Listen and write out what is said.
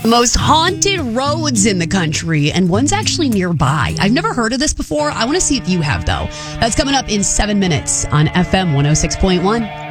most haunted roads in the country, and one's actually nearby. I've never heard of this before. I want to see if you have, though. That's coming up in 7 minutes on FM 106.1.